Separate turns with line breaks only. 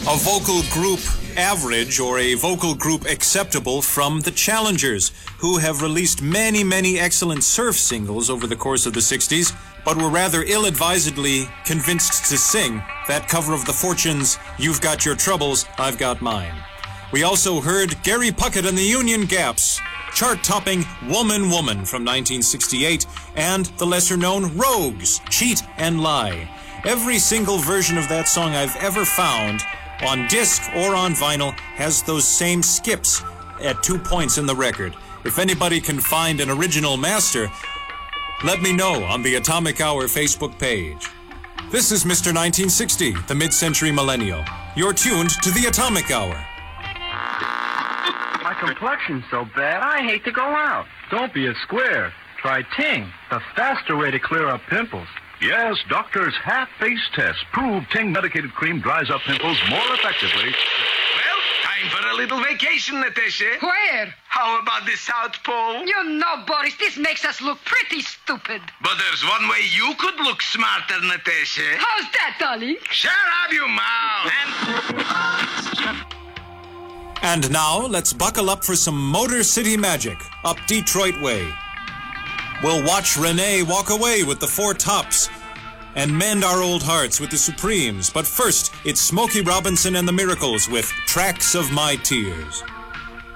A vocal group average or a vocal group acceptable from the Challengers, who have released many, many excellent surf singles over the course of the 60s, but were rather ill-advisedly convinced to sing that cover of the Fortunes' You've Got Your Troubles, I've Got Mine. We also heard Gary Puckett and the Union Gaps, chart-topping Woman Woman from 1968, and the lesser-known Rogues, Cheat and Lie. Every single version of that song I've ever found, on disc or on vinyl, has those same skips at 2 points in the record. If anybody can find an original master, let me know on the Atomic Hour Facebook page. This is Mr. 1960, the mid-century millennial. You're tuned to the Atomic Hour.
My complexion's so bad, I hate to go out.
Don't be a square. Try Ting, the faster way to clear up pimples.
Yes, doctors' half-face tests prove Ting medicated cream dries up pimples more effectively.
Well, time for a little vacation, Natasha.
Where?
How about the South Pole?
You know, Boris, this makes us look pretty stupid.
But there's one way you could look smarter, Natasha.
How's that, darling?
Shut up, you mouth!
And now, let's buckle up for some Motor City Magic, up Detroit way. We'll watch Renee walk away with the Four Tops and mend our old hearts with the Supremes. But first, it's Smokey Robinson and the Miracles with Tracks of My Tears.